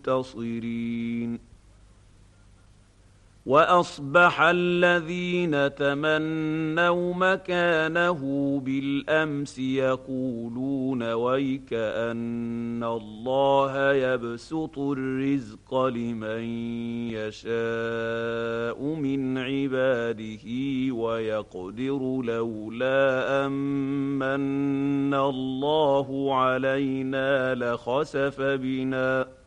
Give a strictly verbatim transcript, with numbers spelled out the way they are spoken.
منتصرين. وأصبح الذين تمنوا مكانه بالأمس يقولون ويكأن الله يبسط الرزق لمن يشاء من عباده ويقدر لولا أمن الله علينا لخسف بنا